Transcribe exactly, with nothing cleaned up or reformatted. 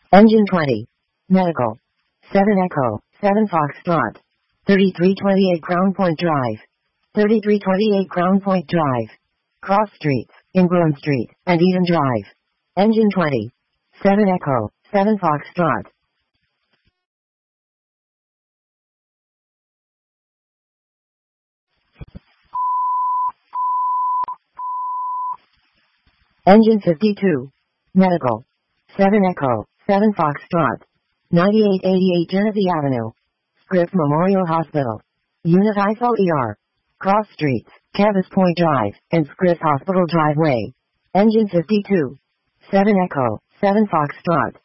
Engine twenty. Medical. seven Echo, seven Foxtrot. thirty-three twenty-eight Crown Point Drive. thirty-three twenty-eight Crown Point Drive. Cross Streets, Ingram Street, and Eden Drive. Engine twenty. seven Echo, seven Foxtrot. Engine fifty-two. Medical. seven Echo, seven Foxtrot. ninety-eight eighty-eight Genesee Avenue. Scripps Memorial Hospital. Unit I F O E R. Cross Streets, Campus Point Drive, and Scripps Hospital Driveway. Engine fifty-two. seven Echo, seven Foxtrot.